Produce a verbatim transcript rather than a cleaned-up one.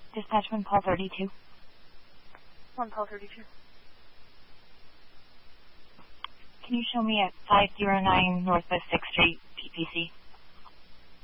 Dispatch one call thirty-two. One call thirty-two. Can you show me at five oh nine Northwest sixth Street, P P C?